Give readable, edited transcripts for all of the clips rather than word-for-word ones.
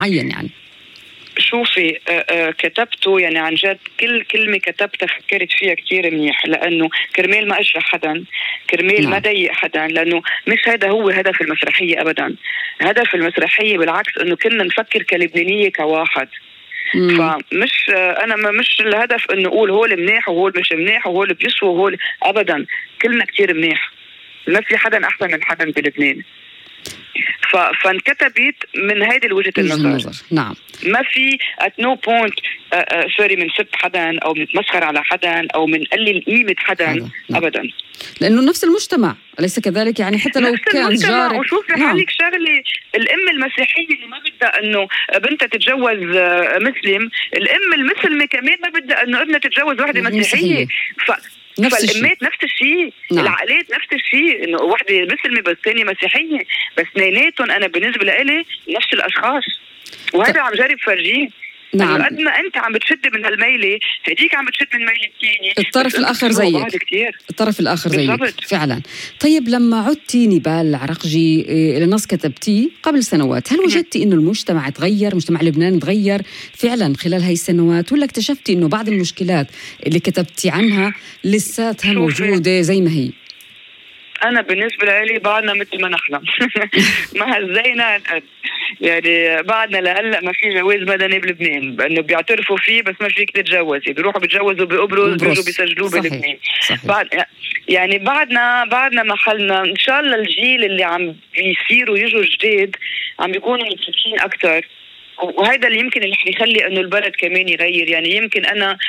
معين يعني. شوفي كتبته يعني عن جد كل كلمة كتبتها فكرت فيها كتير منيح، لأنه كرمال ما أجرح حدا، كرمال ما ضايق حدا، لأنه مش هذا هو هدف المسرحية أبدا. هدف المسرحية بالعكس أنه كنا نفكر كلبنانية كواحد. فمش أنا مش الهدف أنه أقول هو منيح وهو مش منيح وهو بيسوى وهو أبدا، كلنا كتير منيح، ما في حدا أحسن من حدا بلبنان. فانكتبت من هيدي الوجهة النظر. نعم. ما في at no point سوري من سب حدا أو متمسخر على حدا أو من قلل قيمة حدا. نعم. أبدا، لأنه نفس المجتمع أليس كذلك؟ يعني حتى لو كان جارك. وشوفي حالك شغلة، الأم المسيحية اللي ما بدها أنه بنتها تتجوز مسلم، الأم المسلمة كمان ما بدها أنه ابنها تتجوز واحدة مسيحية. فالأمات نفس الشيء. نعم. العقلات نفس الشيء، إنه واحدة مسلمة بس ثانية مسيحية، بس اثنيناتهم أنا بالنسبة لي نفس الأشخاص، وهذا عم جرب فرجيه. نعم. قد ما أنت عم بتشد من هالميلة، هديك عم بتشد من ميلة الثانية، الطرف الآخر زيك. الطرف الآخر زيك فعلا. طيب لما عدتي نبال العرقجي لنص كتبتيه قبل سنوات، هل وجدتي إنه المجتمع تغير، مجتمع لبنان تغير فعلا خلال هاي السنوات، ولا اكتشفتي إنه بعض المشكلات اللي كتبتي عنها لساتها موجودة زي ما هي؟ أنا بالنسبة لي بعدنا مثل ما نحلم. ما هزينا يعني، بعدنا لهلا ما في جواز مدني بلبنان، بأنه بيعترفوا فيه بس ما فيك تتجوزي، بيروحوا بيتجوزوا بقبرص، بيجوا بيسجلوه بلبنان. بعد يعني بعدنا محلنا. إن شاء الله الجيل اللي عم بيصيروا يجوا جديد عم بيكونوا متفتحين أكتر، وهذا اللي يمكن اللي حيخلي إنه البلد كمان يغير. يعني يمكن أنا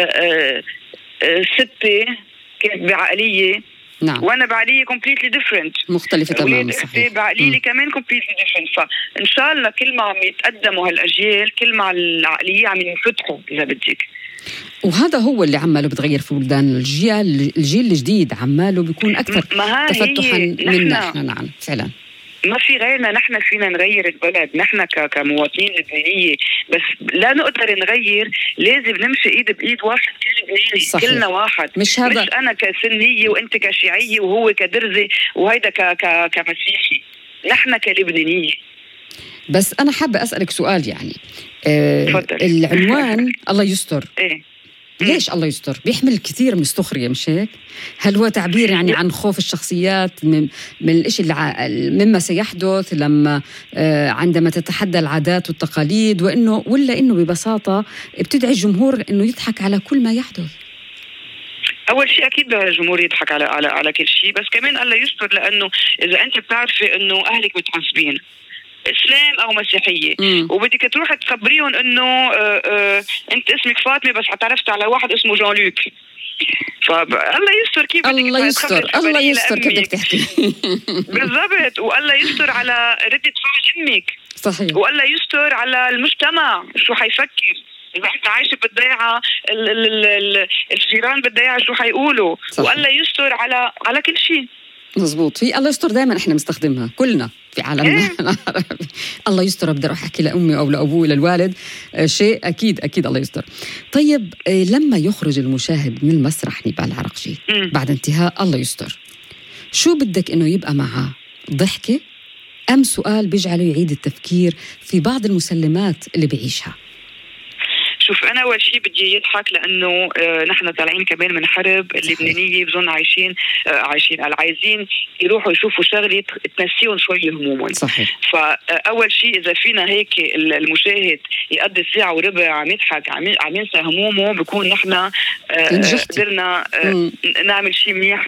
ستي كانت بعقلية، نعم. وانا بعقليه completely different، مختلفه تماما. صحيح. بعقليه كمان completely different. فان شاء الله كل ما عم يتقدموا هالاجيال كل ما العقليه عم ينفتحوا اذا بدك. وهذا هو اللي عماله بتغير في بلدان. الجيل الجديد عماله بيكون اكثر تفتحا منا احنا. نعم فعلا، ما في غيرنا، نحن فينا نغير البلد، نحن كمواطنين لبنانية، بس لا نقدر نغير، لازم نمشي ايد بايد واحد كلبناني، كلنا واحد، مش انا كسنية وانت كشيعية وهو كدرزي وهيدا كمسيحي، نحن كلبنانية. بس انا حابة اسألك سؤال يعني العنوان الله يستر ليش الله يستر بيحمل كثير من السخرية، مش هيك؟ هل هو تعبير يعني عن خوف الشخصيات من الإشي مما سيحدث لما عندما تتحدى العادات والتقاليد، ولا إنه ببساطة بتدعي الجمهور إنه يضحك على كل ما يحدث؟ أول شيء أكيد الجمهور يضحك على كل شيء، بس كمان الله يستر، لأنه إذا أنت بتعرفي إنه أهلك متعصبين إسلام أو مسيحية وبدك تروح تخبريهم إنه أنت اسمك فاطمة بس اتعرفت على واحد اسمه جان لوك، فالله يستر كيف الله يستر كيف بدك تحكي. بالضبط، والله يستر على ردة فعل أمك. صحيح. والله يستر على المجتمع شو حيفكر إذا أنت عايشة بالضيعة، الجيران بالضيعة شو حيقولوا. والله يستر على كل شيء. مزبوط، في الله يستر دائما احنا بنستخدمها كلنا في عالمنا العربي. الله يستر بدي اروح احكي لامي او لابوي للوالد شيء اكيد الله يستر. طيب لما يخرج المشاهد من المسرح نبال العرقجي بعد انتهاء الله يستر، شو بدك انه يبقى معه؟ ضحكه ام سؤال بيجعله يعيد التفكير في بعض المسلمات اللي بيعيشها؟ شوف، أنا أول شيء بدي يضحك، لأنه نحن طالعين كمان من حرب، اللبنانية بظن عايزين يروحوا يشوفوا شغلة تنسيهم شوي همومهم. صحيح. فأول شيء إذا فينا هيك المشاهد يقضي ساعة وربع عم يضحك عم ينسى همومه، بكون نحن قدرنا نعمل شيء منيح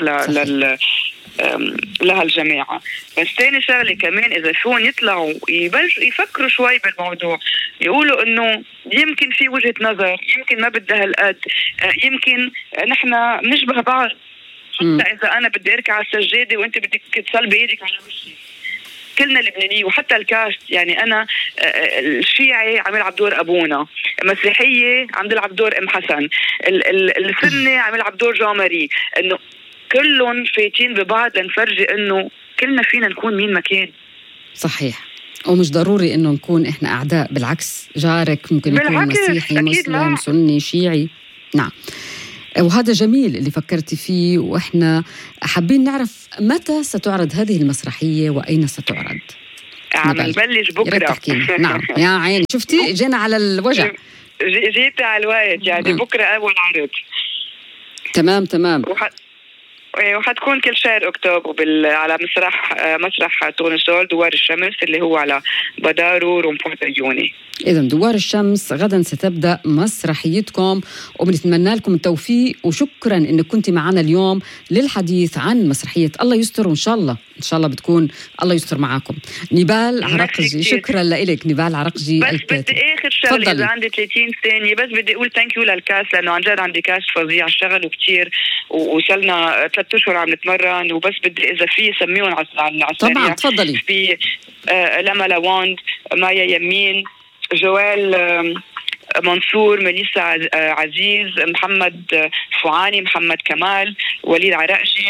لهالجماعة. بس تاني شغلة كمان، إذا فيهم يطلعوا يفكروا شوي بالموضوع، يقولوا إنه يمكن في وجهة نظر، يمكن ما بدها هالقد، يمكن نحن نشبه بعض، حتى إذا أنا بدي أركع على السجادة وأنت بدك تصلي بإيدك على وشي، كلنا لبنانية. وحتى الكاست، يعني أنا الشيعي عم يلعب دور أبونا، المسيحية عم يلعب دور أم حسن، السنة عم يلعب دور جان ماري، إنه كلهم فايتين ببعض لنفرجي إنه كلنا فينا نكون مين مكان. صحيح، ومش ضروري إنه نكون إحنا أعداء، بالعكس جارك ممكن يكون مسيحي مسلم سني شيعي. نعم، وهذا جميل اللي فكرتي فيه، وإحنا حابين نعرف متى ستعرض هذه المسرحية وأين ستعرض؟ عم نبلش بكره. نعم يا عيني، شفتي جينا على الوجع. جيت على الوقت يعني. بكره اول عرض. تمام. وحتكون كل شهر اكتوبر على مسرح تورنسول دوار الشمس اللي هو على بدارو رومبورت عيوني. إذا دوار الشمس غدا ستبدأ مسرحيتكم، وبنتمنى لكم التوفيق، وشكرا إنك كنت معنا اليوم للحديث عن مسرحية الله يستر، وإن شاء الله بتكون الله يستر معاكم. نيبال عرقجي، شكرا لك نيبال عرقجي. بس بدي آخر شغلة إذا عندي 30 ثانية، بس بدي أقول ثانك يو للكاس، لأنه عن جد عندي كاس فظيع، اشتغلوا كتير ووصلنا 3 أشهر عم نتمرن. وبس بدي إذا في سميهم على السريع. طبعا تفضلي. في لما لواند، مايا يمين، جوال منصور، ميليسا عزيز، محمد فوعاني، محمد كمال، وليد عرقجي،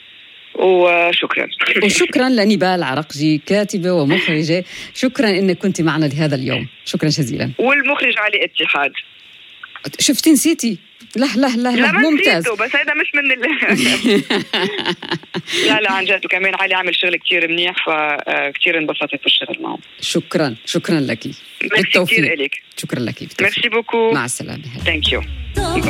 وشكرا لنيبال عرقجي كاتبة ومخرجة. شكرا إنك كنت معنا لهذا اليوم، شكرا جزيلا. والمخرج علي اتحاد. شفتي نسيتي؟ لا ممتاز. بس هذا مش من لا عن جد. وكمان علي عمل شغل كتير منيح، فكتير انبسطت بالشغل معه. شكرا لك. بالتوفيق. شكرا لك. ميرسي بوكو. مع السلامة. ثانك يو.